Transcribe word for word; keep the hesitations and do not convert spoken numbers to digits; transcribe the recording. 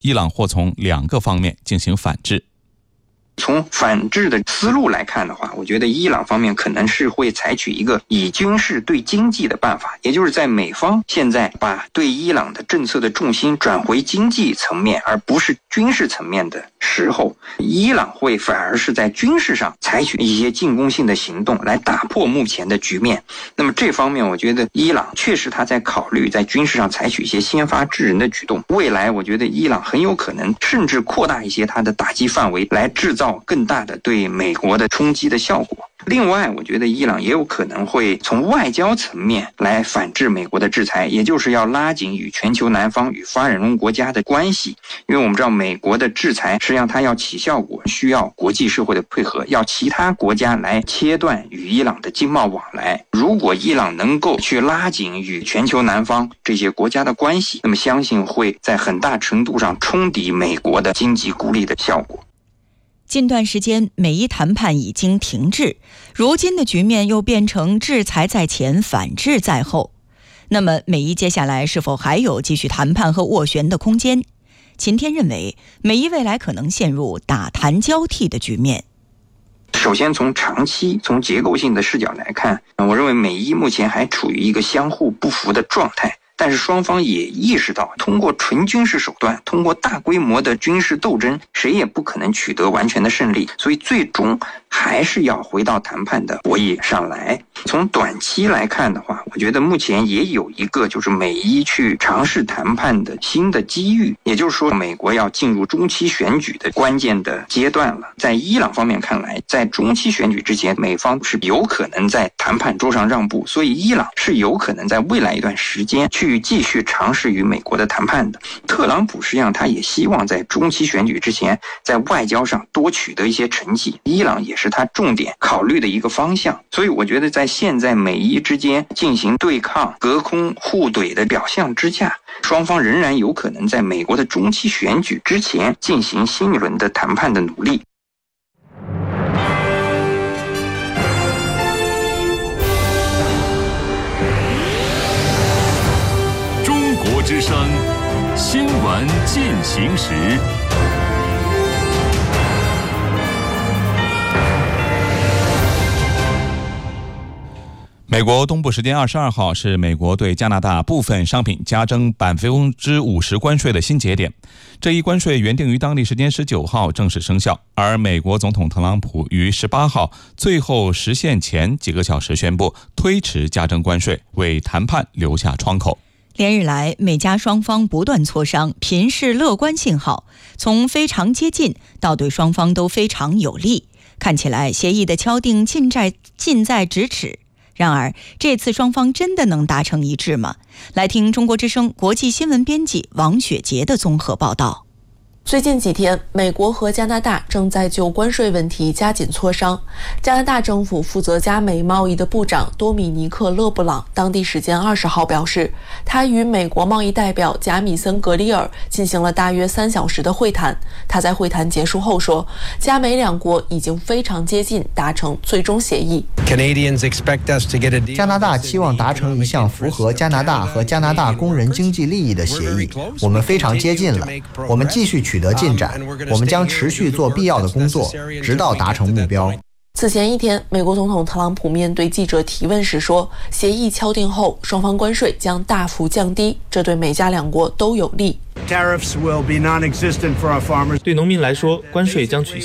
伊朗或从两个方面进行反制。 从反制的思路来看的话，我觉得伊朗方面可能是会采取一个以军事对经济的办法，也就是在美方现在把对伊朗的政策的重心转回经济层面而不是军事层面的时候，伊朗会反而是在军事上采取一些进攻性的行动来打破目前的局面。那么这方面我觉得伊朗确实他在考虑在军事上采取一些先发制人的举动，未来我觉得伊朗很有可能甚至扩大一些它的打击范围，来制造更大的对美国的冲击的效果。另外我觉得伊朗也有可能会从外交层面来反制美国的制裁，也就是要拉紧与全球南方与发展中国家的关系。因为我们知道美国的制裁实际上它要起效果需要国际社会的配合，要其他国家来切断与伊朗的经贸往来。如果伊朗能够去拉紧与全球南方这些国家的关系，那么相信会在很大程度上冲抵美国的经济孤立的效果。 近段时间美伊谈判已经停滞，如今的局面又变成制裁在前，反制在后。那么美伊接下来是否还有继续谈判和斡旋的空间？秦天认为，美伊未来可能陷入打谈交替的局面。 首先从长期从结构性的视角来看，我认为美伊目前还处于一个相互不服的状态，但是双方也意识到通过纯军事手段，通过大规模的军事斗争，谁也不可能取得完全的胜利，所以最终还是要回到谈判的博弈上来。从短期来看的话，我觉得目前也有一个就是美伊去尝试谈判的新的机遇，也就是说美国要进入中期选举的关键的阶段了。在伊朗方面看来，在中期选举之前，美方是有可能在谈判桌上让步，所以伊朗是有可能在未来一段时间去继续尝试与美国的谈判的。特朗普实际上他也希望在中期选举之前在外交上多取得一些成绩，伊朗也是他重点考虑的一个方向。所以我觉得在现在美伊之间进行对抗、隔空互怼的表象之下，双方仍然有可能在美国的中期选举之前进行新一轮的谈判的努力。 中国之声新闻进行时。 美国东部时间二十二号是美国对加拿大部分商品加征百分之五十关税的新节点。这一关税原定于当地时间十九号正式生效，而美国总统特朗普于十八号最后实现前几个小时宣布推迟加征关税，为谈判留下窗口。 连日来，美加双方不断磋商，频示乐观信号，从非常接近到对双方都非常有利，看起来协议的敲定近在近在咫尺。然而，这次双方真的能达成一致吗？来听中国之声国际新闻编辑王雪杰的综合报道。 最近几天，美国和加拿大正在就关税问题加紧磋商。加拿大政府负责加美贸易的部长多米尼克·勒布朗当地时间二十号表示，他与美国贸易代表贾米森·格里尔进行了大约三小时的会谈。他在会谈结束后说，加美两国已经非常接近达成最终协议。 加拿大期望达成一项符合加拿大和加拿大工人经济利益的协议，我们非常接近了，我们继续取得进展，我们将持续做必要的工作，直到达成目标。 此前一天，美国总统特朗普面对记者提问时说，协议敲定后，双方关税将大幅降低，这对美加两国都有利。 对农民来说，关税将取